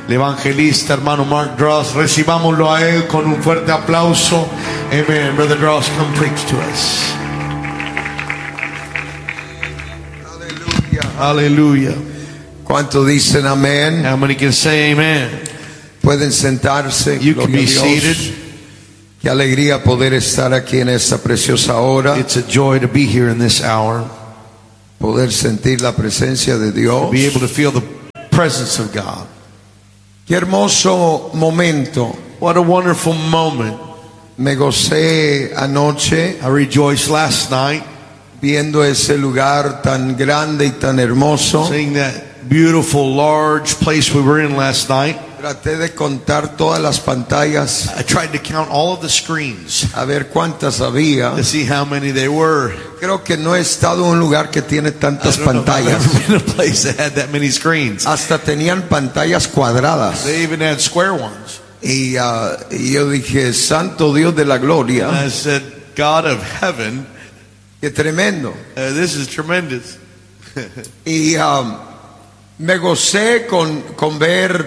el evangelista hermano Mark Dross. Recibámoslo a él con un fuerte aplauso. Amen. Brother Dross, come preach to us. Aleluya. ¿Cuánto dicen amén? How many can say amen? Pueden sentarse. You can Gloria be a Dios. seated. Qué alegría poder estar aquí en esta preciosa hora. It's a joy to be here in this hour. Poder sentir la presencia de Dios. Be able to feel the presence of God. Qué hermoso momento. What a wonderful moment. Me gocé anoche I rejoiced last night viendo ese lugar tan grande y tan hermoso. seeing that beautiful large place we were in last night. Traté de contar todas las pantallas, I tried to count all of the screens a ver cuántas había. to see how many they were. Creo que no he estado en un lugar que tiene I tantas don't know if I've pantallas. ever been in a place that had that many screens. Hasta tenían pantallas cuadradas. They even had square ones. Y yo dije, Santo Dios de la And gloria, I said, God of heaven, qué tremendo. this is tremendous. Y me gocé con ver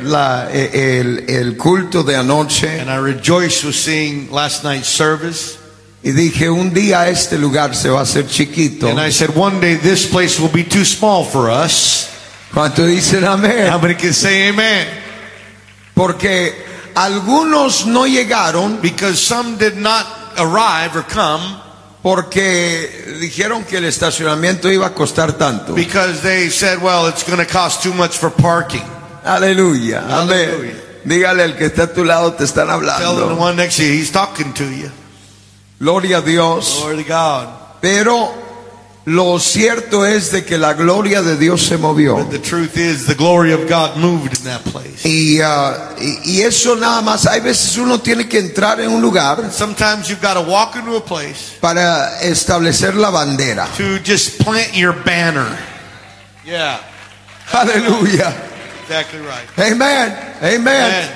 el culto de anoche. And I rejoiced with seeing last night's service. Y dije, un día este lugar se va a hacer chiquito. And I said, one day this place will be too small for us. ¿Cuánto dicen amén? How many can say amen? Porque algunos no llegaron Because some did not arrive or come porque dijeron que el estacionamiento iba a costar tanto. because they said, well, it's going to cost too much for parking. Aleluya. Aleluya. Amén. Dígale al que está a tu lado, te están Tell the hablando. one next to you, he's talking to you. Gloria a Dios. Glory to God. Pero lo cierto es de que la gloria de Dios se movió. But the truth is, the glory of God moved in that place. Y eso nada más. Hay veces uno tiene que entrar en un lugar Sometimes you've got to walk into a place para establecer la bandera. to just plant your banner. Yeah, Aleluya. exactly right. Amen. Amen.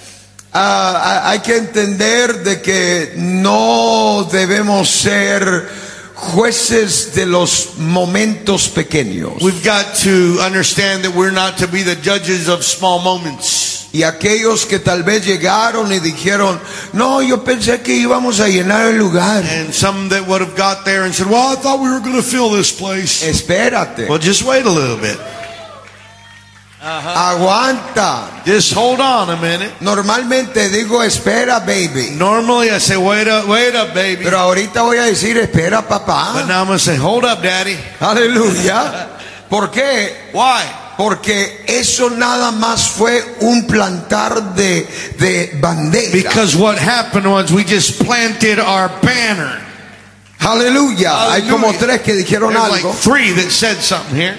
Hay que entender de que no debemos ser jueces de los momentos pequeños. We've got to understand that we're not to be the judges of small moments. Y aquellos que tal vez llegaron y dijeron, no, yo pensé que íbamos a llenar el lugar. And some that would have got there and said, well, I thought we were going to fill this place. Espérate. Well, just wait a little bit. Aguanta. Just hold on a minute. Normalmente digo, espera, baby. Normally I say, wait up, baby. Pero ahorita voy a decir, espera, But papá. now I'm going to say, hold up, daddy. Aleluya. ¿Por qué? Why? Porque eso nada más fue un plantar de bandera. Because what happened was we just planted our banner. Aleluya. Hay como Hallelujah. tres que dijeron There's like algo. 3 that said something here.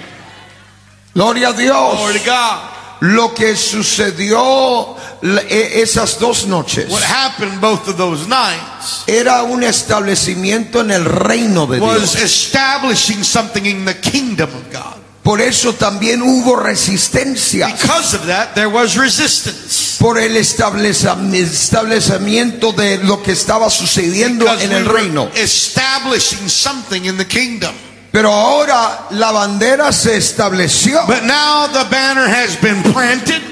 Gloria a Dios. Glory to God. Lo que sucedió esas dos noches What happened both of those nights era un establecimiento en el reino de was Dios. establishing something in the kingdom of God. Por eso también hubo resistencia. Because of that, there was resistance. Por el establecimiento de lo que estaba sucediendo Because en we el were reino. establishing something in the kingdom. Pero ahora la bandera se estableció. But now the banner has been planted.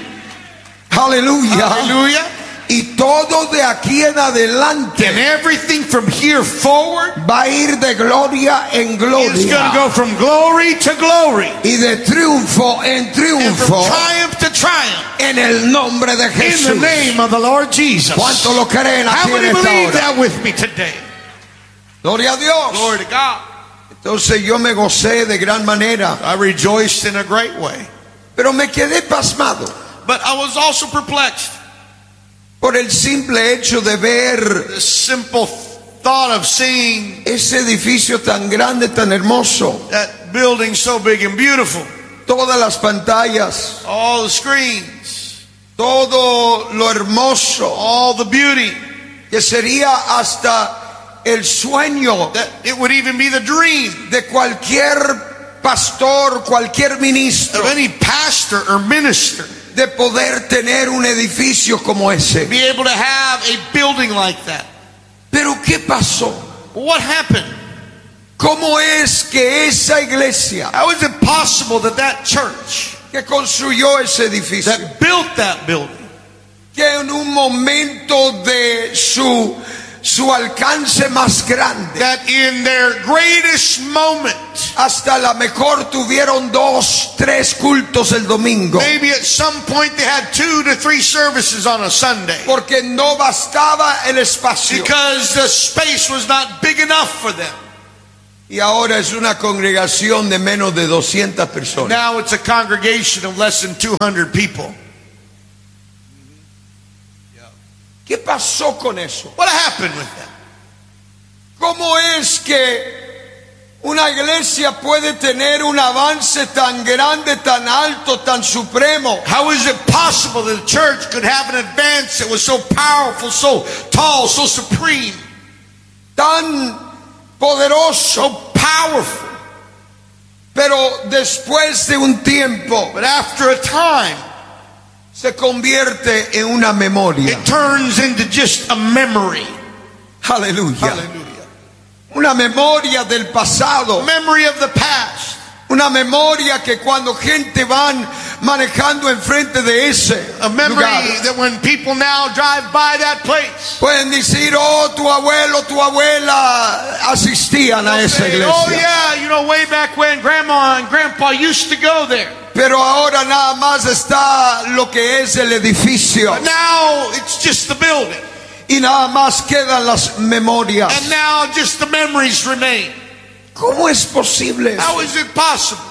Aleluya. Hallelujah. Y todo de aquí en adelante And everything from here forward va a ir de gloria en is going to gloria. go from glory to glory. Y de triunfo en And from triunfo. triumph to triumph. En el nombre de In Jesús. the name of the Lord Jesus. ¿Cuánto lo creen How aquí en many esta believe hora? that with me today? Gloria a Dios. Glory to God. Entonces yo me gocé de gran manera. I rejoiced in a great way. Pero me quedé pasmado But I was also perplexed. por el simple hecho de ver The simple thought of seeing ese edificio tan grande, tan hermoso. that building so big and beautiful. Todas las pantallas, All the screens. todo lo hermoso, All the beauty. que sería hasta el sueño That it would even be the dream de cualquier pastor, cualquier ministro, of any pastor or minister. de poder tener un edificio como ese. Be able to have a building like that. Pero ¿qué pasó? But what happened? ¿Cómo es que esa iglesia How is it possible that that church que construyó ese edificio, that built that building, que en un momento de su alcance más grande, that in their greatest moment, hasta la mejor tuvieron 2, 3 cultos el domingo, maybe at some point they had 2 to 3 services on a Sunday, porque no bastaba el espacio. because the space was not big enough for them. Y ahora es una congregación de menos de 200 personas. Now it's a congregation of less than 200 people. ¿Qué pasó con eso? What happened with that? ¿Cómo es que una iglesia puede tener un avance tan grande, tan alto, tan supremo? How is it possible that the church could have an advance that was so powerful, so tall, so supreme, Tan poderoso, so powerful, pero después de un tiempo but after a time, se convierte en una memoria. it turns into just a memory. Aleluya. Hallelujah. Una memoria del pasado. Memory of the past. Una memoria que cuando gente van manejando enfrente de ese A memory lugar, that when people now drive by that place, pueden decir, oh, tu abuelo, tu abuela asistían a esa say, iglesia. oh yeah, you know, way back when Grandma and Grandpa used to go there. Pero ahora nada más está lo que es el edificio. But now it's just the building. Y nada más quedan las memorias. And now just the memories remain. ¿Cómo es posible eso? How is it possible?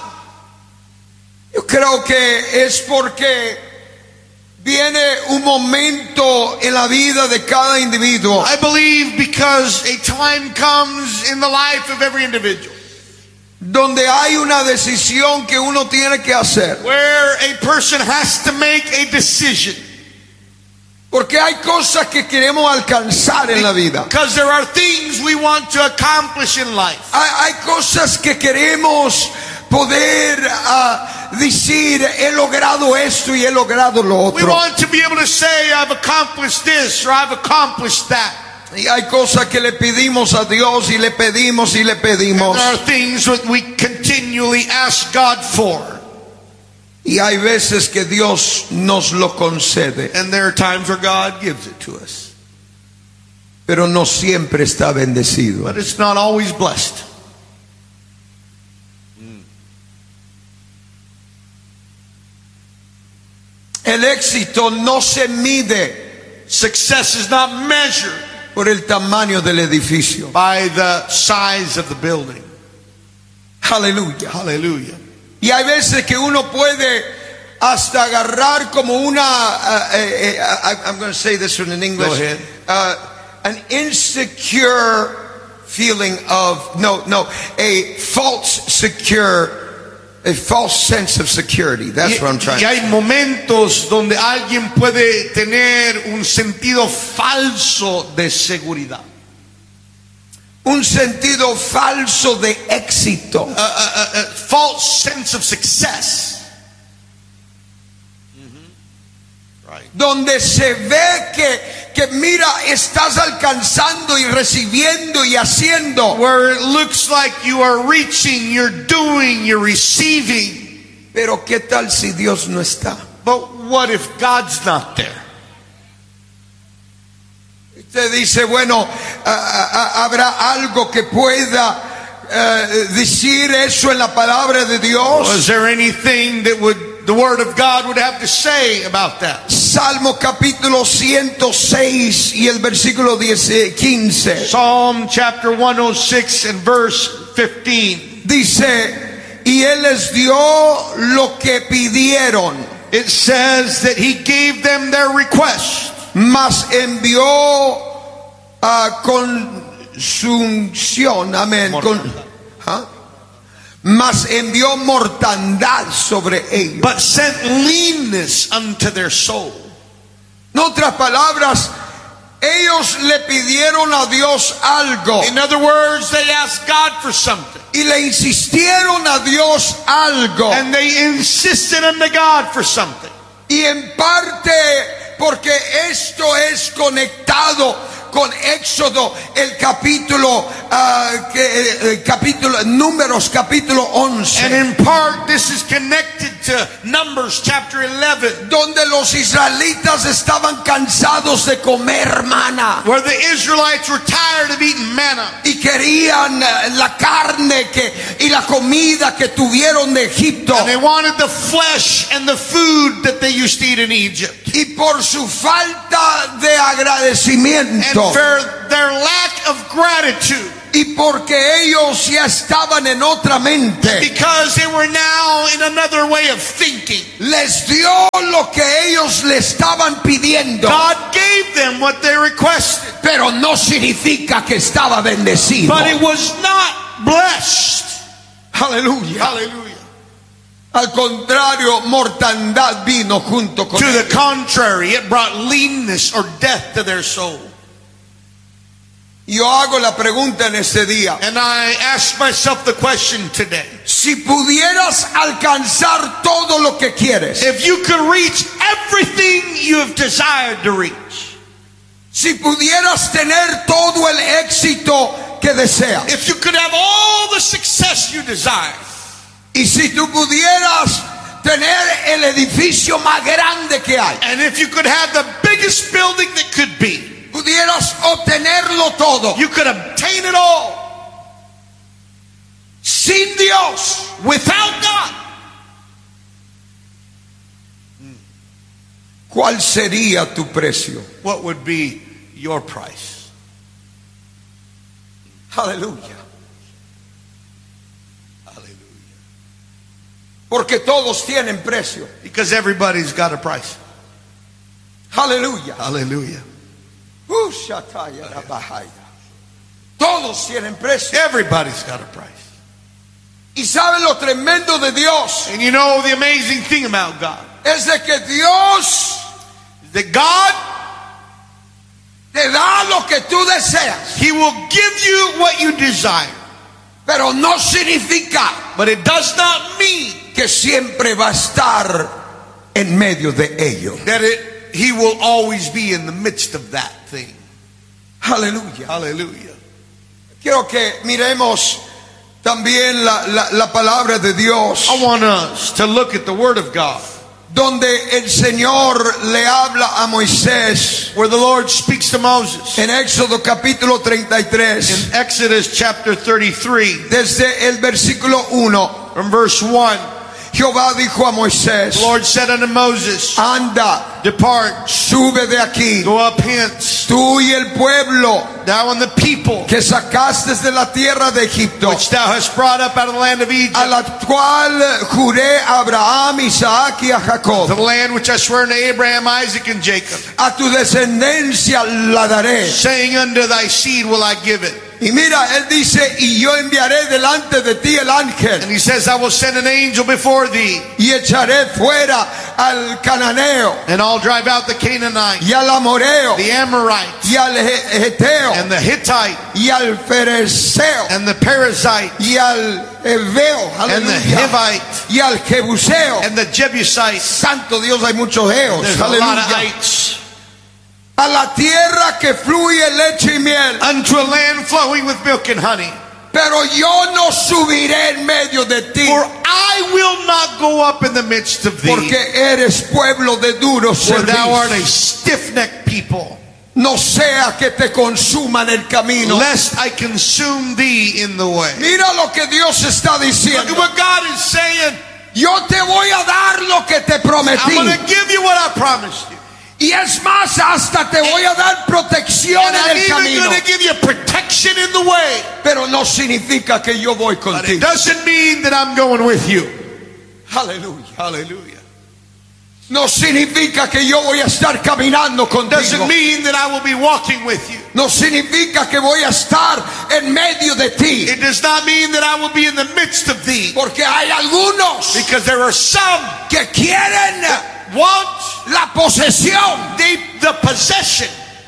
Yo creo que es porque viene un momento en la vida de cada individuo I believe because a time comes in the life of every individual donde hay una decisión que uno tiene que hacer. where a person has to make a decision. Porque hay cosas que queremos alcanzar en la vida. Because there are things we want to accomplish in life. Hay cosas que queremos poder decir, he logrado esto y he logrado lo We otro. want to be able to say, I've accomplished this or I've accomplished that. Y hay cosas que le pedimos a Dios y le pedimos y le pedimos. There are things that we continually ask God for. Y hay veces que Dios nos lo concede. And there are times where God gives it to us. Pero no siempre está bendecido. But it's not always blessed. El éxito no se mide Success is not measured por el tamaño del edificio. by the size of the building. Aleluya. Hallelujah. Y hay veces que uno puede hasta agarrar como una I'm going to say this in English. Go ahead. An insecure feeling of a false sense of security. That's what I'm trying Y to hay momentos donde alguien puede tener un sentido falso de seguridad. un sentido falso de éxito. A false sense of success. Right. Donde se ve que mira, estás alcanzando y recibiendo y haciendo. Where it looks like you are reaching, you're doing, you're receiving. Pero ¿qué tal si Dios no está? But what if God's not there? Usted dice, bueno, ¿habrá algo que pueda decir eso en la palabra de Dios? Is there anything that the Word of God would have to say about that? Salmo capítulo 106 y el versículo 15. Psalm chapter 106 and verse 15. Dice, y Él les dio lo que pidieron. It says that He gave them their request. Mas envió consunción, amén. Mas envió mortandad sobre ellos. But sent leanness unto their soul. En otras palabras, ellos le pidieron a Dios algo. In other words, they asked God for something. Y le insistieron a Dios algo. And they insisted unto God for something. Y en parte porque esto es conectado con Éxodo, el capítulo, Números capítulo 11. And in part, this is connected to Numbers chapter 11. Donde los israelitas estaban cansados de comer maná. Where the Israelites were tired of eating manna. Y querían la carne y la comida que tuvieron de Egipto. And they wanted the flesh and the food that they used to eat in Egypt. Y por su falta de agradecimiento. And for their lack of gratitude. Y porque ellos ya estaban en otra mente. Because they were now in another way of thinking. Les dio lo que ellos le estaban pidiendo. God gave them what they requested. Pero no significa que estaba bendecido. But it was not blessed. Aleluya. Hallelujah. Al contrario, mortandad vino junto con To the ellos. contrary, it brought leanness or death to their soul. Yo hago la pregunta en este día. And I ask myself the question today. Si pudieras alcanzar todo lo que quieres. If you could reach everything you have desired to reach. Si pudieras tener todo el éxito que deseas. If you could have all the success you desire. Y si tú pudieras tener el edificio más grande que hay. And if you could have the biggest building that could be. Pudieras obtenerlo todo. You could obtain it all. Sin Dios. Without God. ¿Cuál sería tu precio? What would be your price? Aleluya. Aleluya. Porque todos tienen precio. Because everybody's got a price. Aleluya. Hallelujah. Todos tienen precio. Everybody's got a price. Y saben lo tremendo de Dios. And you know the amazing thing about God. Es de que Dios That God, te da lo que tú deseas. He will give you what you desire. Pero no significa But it does not mean que siempre va a estar en medio de ello. that He will always be in the midst of that thing. Aleluya. Hallelujah. Quiero que miremos también la palabra de Dios. I want us to look at the Word of God. Donde el Señor le habla a Moisés. Where the Lord speaks to Moses. En Éxodo capítulo 33. In Exodus chapter 33. Desde el versículo 1. From verse 1. Jehová dijo a Moisés. The Lord said unto Moses. Anda. Depart. Sube de aquí. Go up hence. Tú y el pueblo. Thou and the people. Que sacaste de la tierra de Egipto. Which thou hast brought up out of the land of Egypt. A la cual juré a Abraham, Isaac y a Jacob. To the land which I swear unto Abraham, Isaac and Jacob. A tu descendencia la daré. Saying unto thy seed will I give it. Y mira, él dice, y yo enviaré delante de ti el ángel. And he says, I will send an angel before thee. Y echaré fuera al cananeo. And I'll drive out the Canaanite. Y al amoreo. The Amorite. Y al heteo. And the Hittite. Y al fereceo. And the Perizzite. Y al heveo. And the Hivite. Y al jebuseo. And the Jebusite. Santo Dios, hay muchos heos. There's a lot of ites. A la tierra que fluye leche y miel. Unto a land flowing with milk and honey. Pero yo no subiré en medio de ti. For I will not go up in the midst of thee. Porque eres pueblo de duro For thou art cerviz. a stiff-necked people. No sea que te consuman el camino. Lest I consume thee in the way. Mira lo que Dios está Look diciendo. at what God is saying. Yo te voy a dar lo que te I'm prometí. going to give you what I promised you. Y es más, hasta te voy a dar protección And en I'm el even camino. going to give you protection in the way. Pero no significa que yo voy But it contigo. doesn't mean that I'm going with you. Aleluya. Hallelujah. No significa que yo voy a estar caminando contigo. Doesn't mean that I will be walking with you. No significa que voy a estar en medio de ti. It does not mean that I will be in the midst of thee. Porque hay algunos Because there are some que quieren want la posesión the possession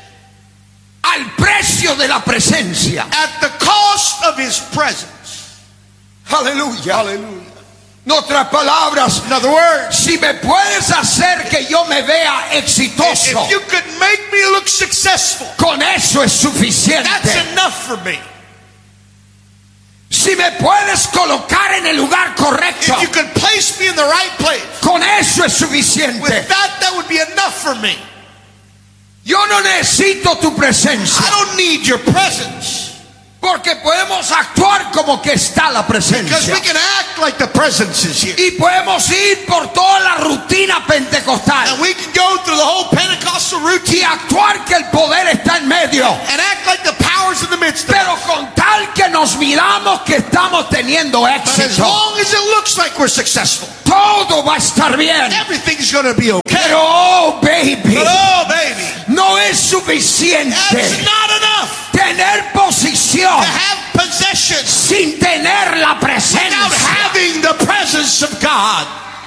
al precio de la presencia. at the cost of his presence. Aleluya. Hallelujah. En otras palabras, In other words, si me puedes hacer que yo me vea exitoso, if you could make me look successful, con eso es suficiente. that's enough for me. Si me puedes colocar en el lugar correcto, If you could place me in the right place, con eso es with suficiente. that would be enough for me. Yo no necesito tu presencia, I don't need your presence, porque podemos actuar como que está la because presencia. we can act like the presence is here. Y podemos ir por toda la rutina pentecostal And we can go through the whole Pentecostal y routine actuar que el poder está en medio. and act like the power's in the midst of Pero us. con tal que nos miramos que estamos teniendo But as éxito, long as it looks like we're successful, todo va a estar bien. everything's going to be okay. Pero, oh baby, But oh, baby, no es suficiente that's not enough tener posición to have possessions sin tener la without presencia. having the presence of God.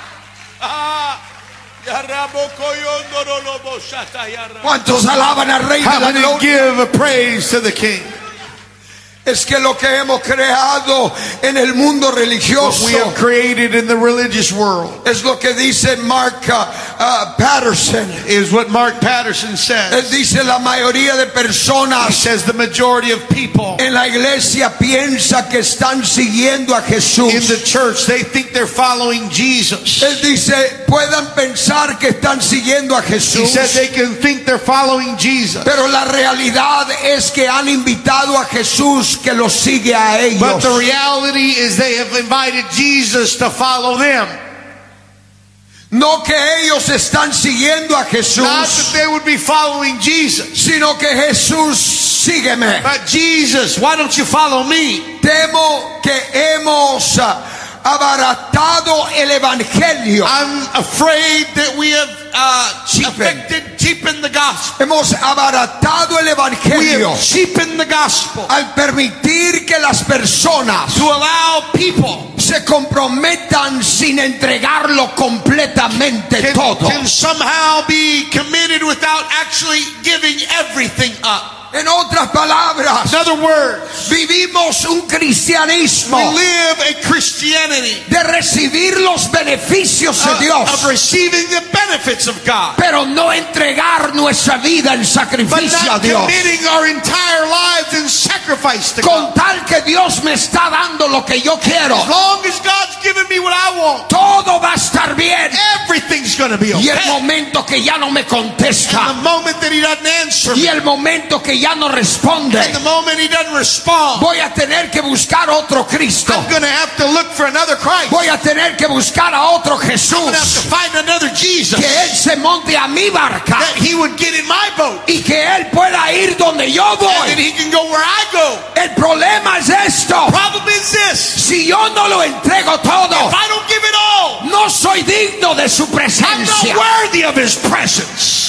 ¿Cuántos alaban al Rey de How la many Gloria? give a praise to the King? Es que lo que hemos creado en el mundo What religioso we have created in the religious world es lo que dice Mark Patterson. is what Mark Patterson Él says. dice la mayoría de He personas says the majority of people en la iglesia piensa que están siguiendo a in the Jesús. church, they think they're following Jesus. Él dice, puedan pensar que están siguiendo a He Jesús, said they can think they're following Jesus. pero la realidad es que han invitado a Jesús que los sigue a But the ellos. reality is they have invited Jesus to follow them. No que ellos están siguiendo a Not that Jesús, they would be following Jesus. sino que Jesús, sígueme. But Jesus, why don't you follow me? Temo que hemos abaratado el evangelio. I'm afraid that we have cheapened the gospel. Hemos abaratado el We evangelio have cheapened the gospel al permitir que las personas to allow people se comprometan sin entregarlo completamente todo. can somehow be committed without actually giving everything up. En otras palabras, In other words, vivimos un cristianismo we live a Christianity de recibir los beneficios de of Dios, receiving the benefits of God, pero no entregar nuestra vida en but sacrificio a not Dios. committing our entire lives in sacrifice to God. Con tal que Dios me está dando lo que yo quiero, As long as God's given me what I want, todo va a estar bien. everything's going to be Y el okay. momento que ya no me And contesta, the moment that He doesn't answer y me, el momento que ya no responde, and the moment He doesn't respond, voy a tener que buscar otro Cristo. I'm going to have to look for another Christ. Voy a tener que buscar a otro I'm going to have to Jesús, find another Jesus, que Él se monte a mi barca that He would get in my boat, y que Él pueda ir donde yo and that voy. He can go where I go. El problema es esto: Problem is this: si yo no lo entrego todo, if I don't give it all, no soy digno de su I'm presencia. not worthy of His presence.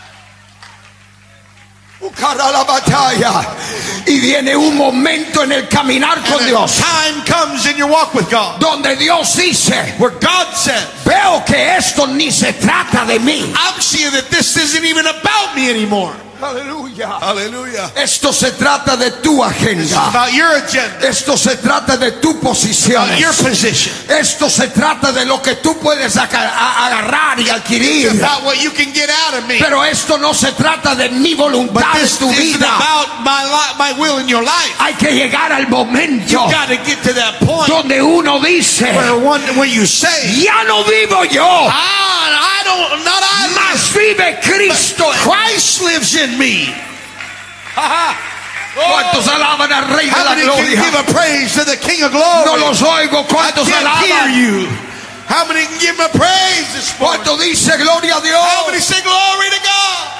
Buscará la batalla. Y viene un momento en el caminar con And Dios time comes in your walk with God donde Dios dice, where God says, veo que esto ni se trata de mí. I'm seeing that this isn't even about me anymore. Aleluya. Hallelujah. Esto se trata de tu It's agenda. about your agenda, Esto se trata de tu posición. about your position. Esto se trata de lo que tú puedes agarrar y It's adquirir. about what you can get out of me. Pero esto no se trata de mi But voluntad en this tu isn't vida. about my will in your life. Hay que llegar al momento You got to get to that point donde uno dice, where you say, ya no vivo yo, I don't, not I, mas vive Cristo. Christ lives in me. ¿Cuántos alaban al Rey de How la many can give Gloria? a praise to the King of Glory? No los oigo. I ¿Cuántos can't hear alaban? you. How many can give him a praise this morning? ¿Cuánto dice gloria a How many Dios? say glory to God?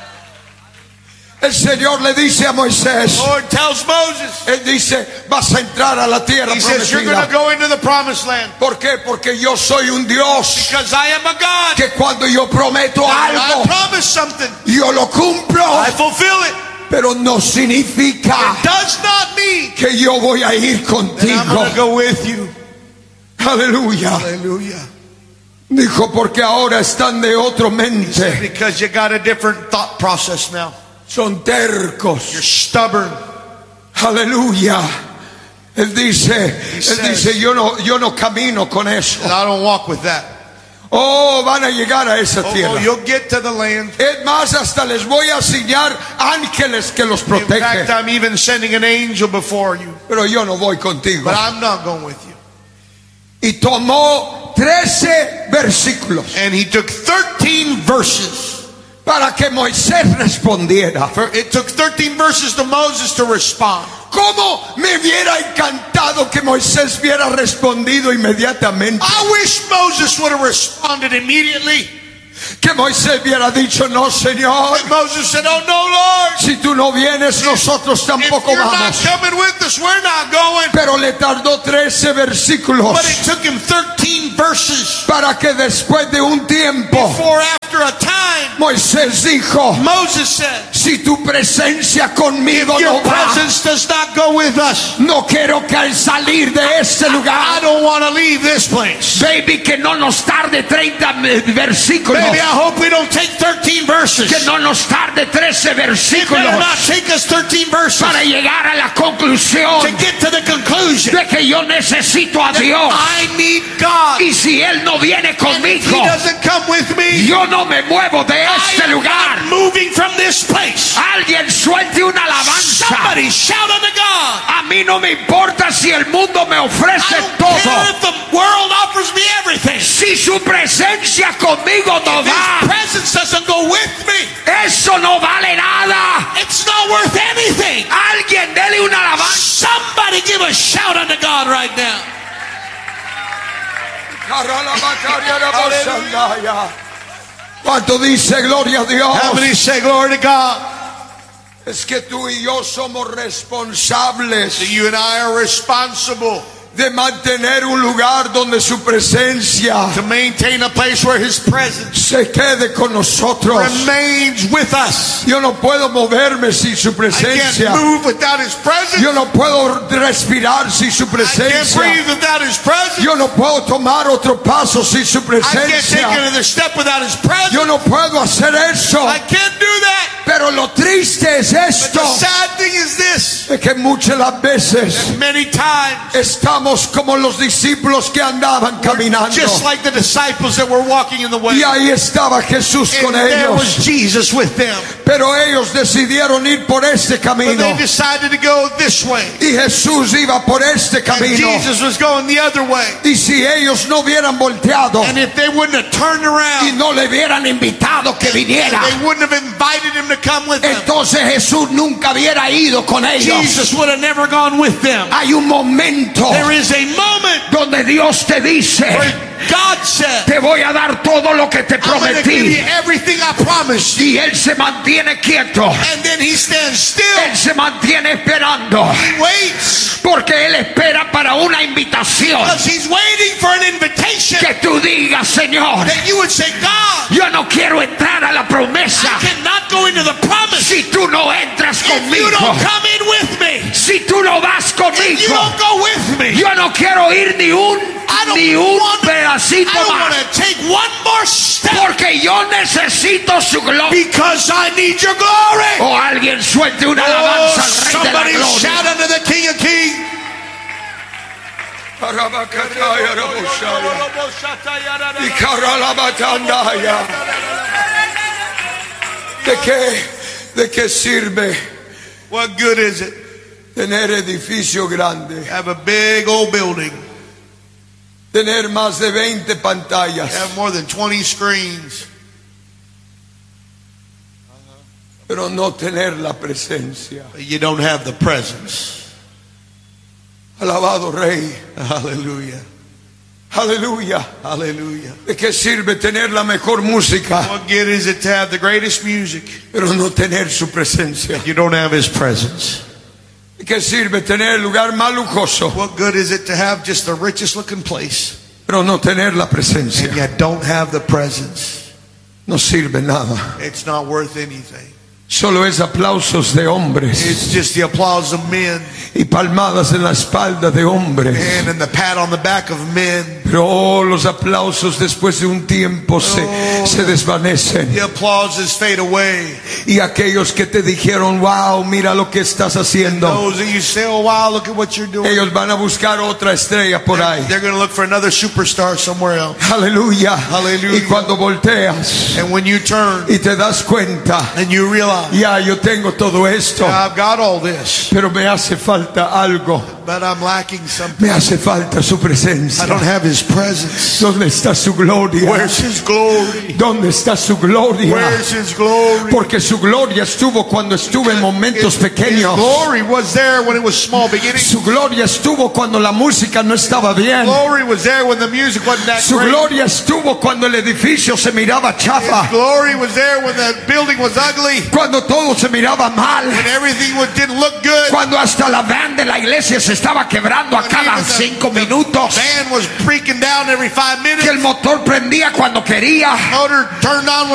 El Señor le dice a Moisés, Lord tells Moses, Él dice, vas a entrar a la tierra He says, you're going to prometida. go into the promised land. ¿Por qué? Porque yo soy un Dios Because I am a God. que cuando yo prometo I algo, promise something. yo lo cumplo, I fulfill it. pero no significa It does not mean que yo voy a ir that I'm contigo. going to go with you. Aleluya. Hallelujah. Dijo, porque ahora están de otro mente. Because you got a different thought process now. Son tercos. You're stubborn. Aleluya. Él dice, yo no camino con eso. And I don't walk with that. Oh, van a llegar a esa Oh, tierra. you'll get to the land. Es más, hasta les voy a asignar ángeles que los In fact, protegen. I'm even sending an angel before you. Pero yo no voy contigo. But I'm not going with you. Y tomó 13 versículos And he took 13 verses. para que Moisés respondiera. It took 13 verses to Moses to respond. ¿Cómo me hubiera encantado que Moisés hubiera respondido inmediatamente? I wish Moses would have responded immediately. Que Moisés hubiera dicho, no, Señor, And Moses said, oh no, Lord. si tú no vienes, nosotros If tampoco you're not vamos. coming with us, we're not going. Pero le tardó 13 versículos But it took him 13 verses. para que después de un tiempo Before after a time, Moisés dijo, Moses said, si tu presencia conmigo your no va, presence does not go with us. no quiero que al salir de este I lugar, don't want to leave this place. baby, que no nos tarde 30 versículos, Baby, I hope we don't take 13 verses. que no nos tarde 13 It better versículos not take us 13 verses para llegar a la conclusión to get to the conclusion. de que yo necesito a Dios. I need God. Y si Él no viene And if conmigo, He doesn't come with me, yo no me muevo de este I am lugar. not moving from this place. Alguien suelte una alabanza. Somebody shout unto God. A mí no me importa si el mundo me I ofrece don't todo. care if the world offers me everything. Si su presencia conmigo no If His va, presence doesn't go with me, eso no vale nada. it's not worth anything. Alguien dele una alabanza. Somebody give a shout unto God right now. ¿Cuánto dice gloria a How many Dios? say glory to God? Es que tú y yo somos responsables So you and I are responsible de mantener un lugar donde su presencia to maintain a place where His presence se quede con nosotros. remains with us. Yo no puedo moverme sin su I presencia. can't move without His presence. Yo no puedo respirar sin su I can't presencia. breathe without His presence. Yo no puedo tomar otro paso sin su I can't take presencia. another step without His presence. Yo no puedo hacer eso. I can't do that. Pero lo triste es But esto, the sad thing is this. de que muchas las veces Many times, estamos como los discípulos que andaban caminando. just like the disciples that were walking in the way, Y ahí estaba Jesús and con there was ellos. Jesus with them. Pero ellos decidieron ir por este But camino. they decided to go this way. Y Jesús iba por este And camino. Jesus was going the other way. Y si ellos no hubieran volteado And if they wouldn't have turned y around, no le hubieran invitado que viniera, they wouldn't have invited Him to come with them. entonces Jesús nunca hubiera ido con ellos. Jesus would have never gone with them. Hay un momento There is a moment donde Dios te dice, where God said, te voy a dar todo lo que te I'm going to give you prometí. everything I promised you. Y Él se mantiene quieto. And then He stands still. Él se mantiene esperando. He waits Porque Él espera para una invitación. because He's waiting for an invitation Que tú digas, Señor, that you would say, God, yo no quiero entrar a la promesa I cannot go into the promise si tú no entras if you conmigo. don't come in with me. Si tú no vas If you conmigo. don't go with me. Yo no quiero ir ni un pedacito I don't want más. to take one more step Porque yo necesito su gloria. because I need your glory. O alguien suelte una Oh, alabanza al Rey de somebody la shout gloria. unto the King of Kings. ¿De qué sirve What good is it? tener edificio grande? Have a big old building. Tener más de 20 pantallas. Have more than 20 screens. Pero no tener la presencia. But you don't have the presence. Alabado Rey. Hallelujah. Aleluya. Hallelujah. ¿De qué sirve tener la mejor música, What good is it to have the greatest music? pero no tener su presencia? You don't have His presence. ¿De qué sirve tener el lugar más lujoso, What good is it to have just the richest looking place pero no tener la presencia? and yet don't have the presence? No sirve nada. It's not worth anything. Solo es aplausos de hombres It's just the applause of men y palmadas en la espalda de hombres, and the pat on the back of men. Pero los aplausos después de un tiempo se desvanecen. The applauses fade away. Y aquellos que te dijeron, wow, mira lo que estás haciendo, Those that you say, oh wow, look at what you're doing. ellos van a buscar otra estrella por ahí. They're going to look for another superstar somewhere else. Aleluya. Hallelujah. Y cuando volteas And when you turn y te das cuenta, and you realize, ya yo tengo todo esto, I've got all this, pero me hace falta algo. but I'm lacking something. Me hace falta su presencia. I don't have His presence. ¿Dónde está su gloria? Where's His glory? ¿Dónde está su gloria? Where's His glory? Porque su gloria estuvo cuando estuve en momentos His pequeños. glory was there when it was small beginning. Su gloria estuvo cuando la música no estaba bien. Glory was there when the music wasn't that Su great. gloria estuvo cuando el edificio se miraba chafa, Glory was there when the building was ugly, cuando todo se miraba mal, when everything didn't look good. cuando hasta la van de la iglesia se estaba quebrando a cada 5 minutos, Van was freaking down every 5 minutes. que el motor prendía cuando quería, Motor turned on